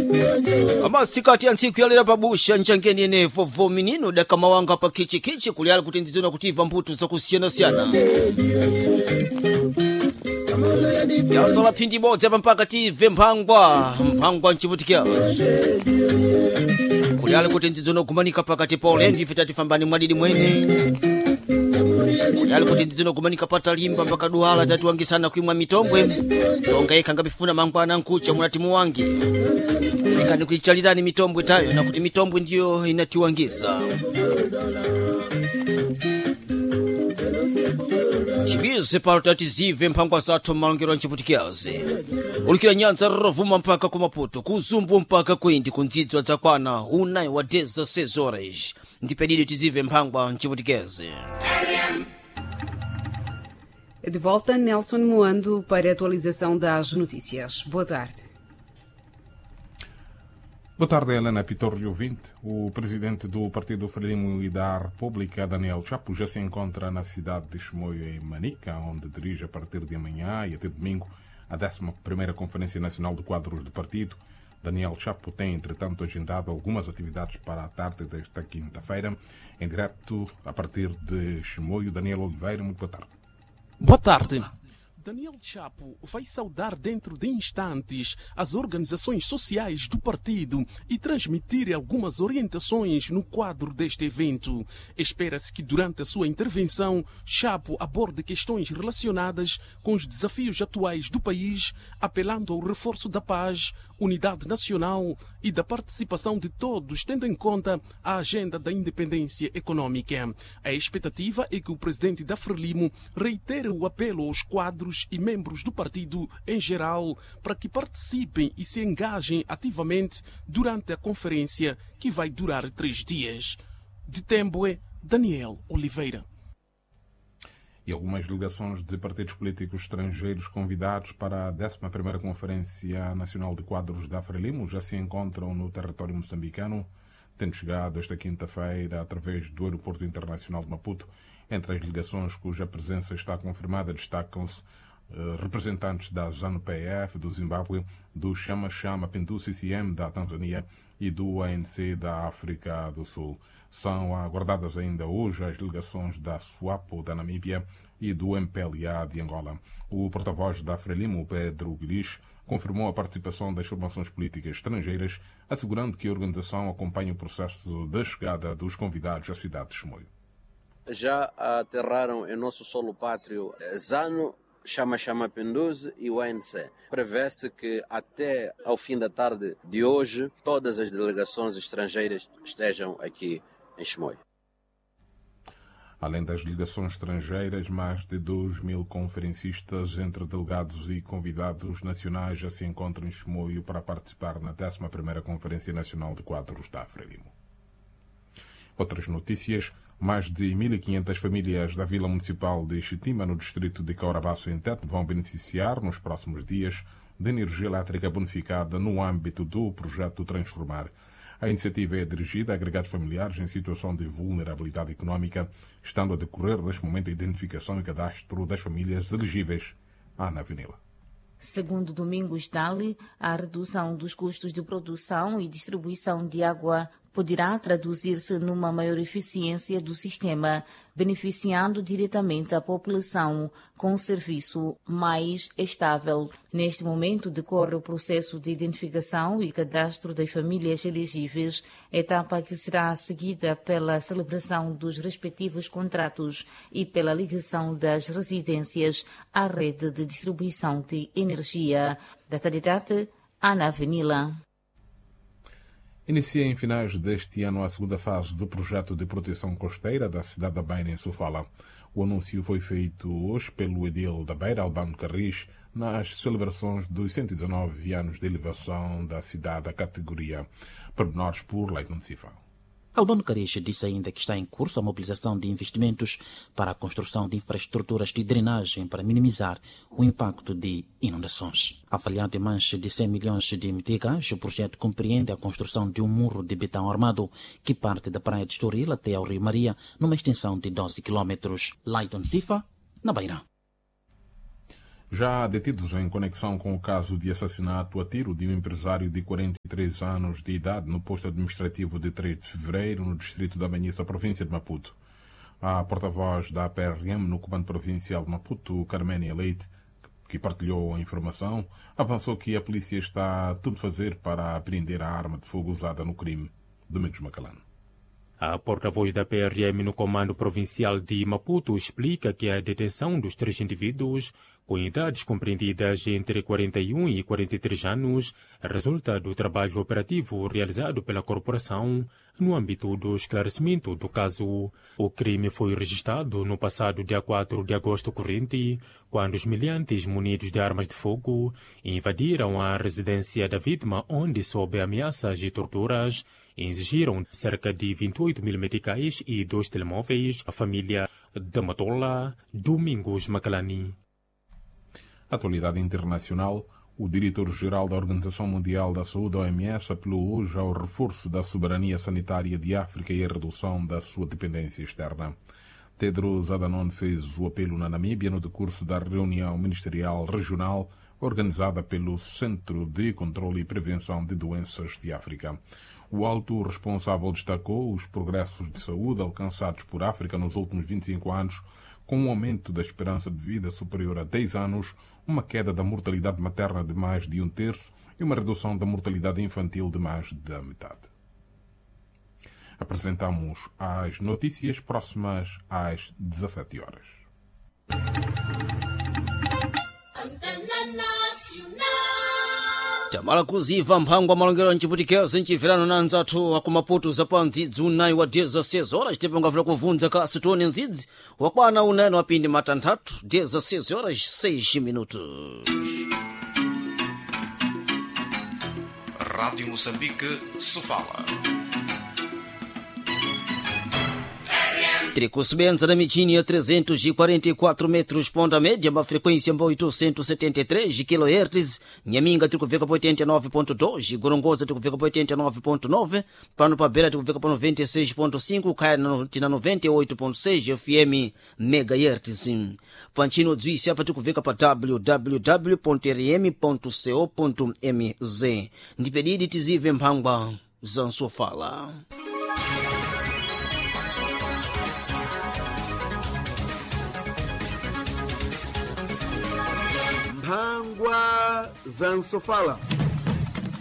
amasikati ya ntsiku yalera pabusha nchangenye ne vovo minino daka mawanga pa kichikichi kuliala kuti ndizona kutiva mbuto zakusiyana-siyana yasola phindi bodzi apa mpaka tive mphangwa nciputikiya kuliala kuti ndizona kumanika pakati pole ndife tatifambani mwadidi mwene kuliala kuti ndizona kumanika patalimba mpaka duhala tatiwangisana kuimwa mitombwe tonga yekha ngapifuna mangwana nkucha mulatimu wangi ikani kuichalirani mitombwe tayo na kuti mitombwe ndiyo inatiwangisa tibize palo tatizive mphangwa zathu malongero nciputikiyazi ulikira nyanza rovuma mpaka kumaputo kuzumbu mpaka kwindi kundzidzwa zakwana unayi wa 16 horas ndipedidi tizive mphangwa nciputikiyazi. De volta, Nelson Moando para a atualização das notícias. Boa tarde. Boa tarde, Helena Pitorrio 20. O presidente do Partido Frelimo e da República, Daniel Chapo, já se encontra na cidade de Chimoio, em Manica, onde dirige a partir de amanhã e até domingo a 11ª Conferência Nacional de Quadros do Partido. Daniel Chapo tem, entretanto, agendado algumas atividades para a tarde desta quinta-feira. Em direto, a partir de Chimoio, Daniel Oliveira, muito boa tarde. Boa tarde. Daniel Chapo vai saudar dentro de instantes as organizações sociais do partido e transmitir algumas orientações no quadro deste evento. Espera-se que durante a sua intervenção, Chapo aborde questões relacionadas com os desafios atuais do país, apelando ao reforço da paz, unidade nacional e da participação de todos, tendo em conta a agenda da independência econômica. A expectativa é que o presidente da Frelimo reitere o apelo aos quadros e membros do partido em geral para que participem e se engajem ativamente durante a conferência que vai durar 3 dias. De Temboé, Daniel Oliveira. E algumas delegações de partidos políticos estrangeiros convidados para a 11ª Conferência Nacional de Quadros da Frelimo já se encontram no território moçambicano, tendo chegado esta quinta-feira através do Aeroporto Internacional de Maputo. Entre as delegações cuja presença está confirmada destacam-se representantes da ZANU-PF do Zimbábue, do Chama Pindu CCM da Tanzânia e do ANC da África do Sul. São aguardadas ainda hoje as delegações da SWAPO da Namíbia e do MPLA de Angola. O porta-voz da Frelimo, Pedro Guilherme, confirmou a participação das formações políticas estrangeiras, assegurando que a organização acompanha o processo da chegada dos convidados à cidade de Chimoio. Já aterraram em nosso solo pátrio ZANU, Chama Pinduzi e o ANC. Prevê-se que até ao fim da tarde de hoje todas as delegações estrangeiras estejam aqui em Chimoio. Além das delegações estrangeiras, mais de 2.000 conferencistas entre delegados e convidados nacionais já se encontram em Chimoio para participar na 11ª Conferência Nacional de Quadros da Frelimo. Outras notícias. Mais de 1.500 famílias da Vila Municipal de Xitima, no distrito de Caurabaço, em Tete, vão beneficiar nos próximos dias de energia elétrica bonificada no âmbito do projeto Transformar. A iniciativa é dirigida a agregados familiares em situação de vulnerabilidade económica, estando a decorrer neste momento a identificação e cadastro das famílias elegíveis. Ana Avenila. Segundo Domingos Dali, a redução dos custos de produção e distribuição de água poderá traduzir-se numa maior eficiência do sistema, beneficiando diretamente a população com um serviço mais estável. Neste momento decorre o processo de identificação e cadastro das famílias elegíveis, etapa que será seguida pela celebração dos respectivos contratos e pela ligação das residências à rede de distribuição de energia. Data de data, Ana Avenila. Inicia em finais deste ano a segunda fase do projeto de proteção costeira da cidade da Beira, em Sofala. O anúncio foi feito hoje pelo edil da Beira, Albano Carris, nas celebrações dos 119 anos de elevação da cidade à categoria. Pormenores por Leiton Cifa. Albano Carris disse ainda que está em curso a mobilização de investimentos para a construção de infraestruturas de drenagem para minimizar o impacto de inundações. Avaliado em mais de 100 milhões de meticais, o projeto compreende a construção de um muro de betão armado que parte da praia de Estoril até ao Rio Maria, numa extensão de 12 km. Leiton Cifa, na Beira. Já detidos em conexão com o caso de assassinato a tiro de um empresário de 43 anos de idade no posto administrativo de 3 de fevereiro, no distrito da Manhissa, província de Maputo. A porta-voz da PRM no Comando Provincial de Maputo, Carménia Leite, que partilhou a informação, avançou que a polícia está a tudo fazer para apreender a arma de fogo usada no crime. Domingos Macalano. A porta-voz da PRM no Comando Provincial de Maputo explica que a detenção dos 3 indivíduos com idades compreendidas entre 41 e 43 anos resulta do trabalho operativo realizado pela corporação no âmbito do esclarecimento do caso. O crime foi registrado no passado dia 4 de agosto corrente, quando os miliantes munidos de armas de fogo invadiram a residência da vítima, onde, sob ameaças e torturas, exigiram cerca de 28 mil meticais e 2 telemóveis à família da Matola, Domingos Macalani. Atualidade internacional. O diretor-geral da Organização Mundial da Saúde, OMS, apelou hoje ao reforço da soberania sanitária de África e a redução da sua dependência externa. Tedros Adhanom fez o apelo na Namíbia no decurso da reunião ministerial regional organizada pelo Centro de Controle e Prevenção de Doenças de África. O alto responsável destacou os progressos de saúde alcançados por África nos últimos 25 anos, com um aumento da esperança de vida superior a 10 anos, uma queda da mortalidade materna de mais de 1/3 e uma redução da mortalidade infantil de mais da metade. Apresentamos as notícias próximas às 17 horas. Tamala kuziva mphangwa malongero nciputikiza ncibvirano na nzathu akumaputu zapa ndzidzi unayi wa 16 horas ndipo ngavula kuvunza ka situoni ndzidzi wakwana unene wapindi matanthatu 16 horas 6 minutos. Rádio Moçambique, Sofala. Trikusibenza na michini ya 344 metros ponda média, uma frequência mba 873 kHz, Nyaminga tikuveka pa 89.2, Gorongoza tikuveka pa 89.9, pano pa Bela tikuveka pa 96.5, Kaya na 98.6 FM MHz. Panchino dzwisi apa tikuveka pa www.rm.co.mz. Ndipedidi tizive mphangwa za Nsofala. Mphangwa za Nsofala.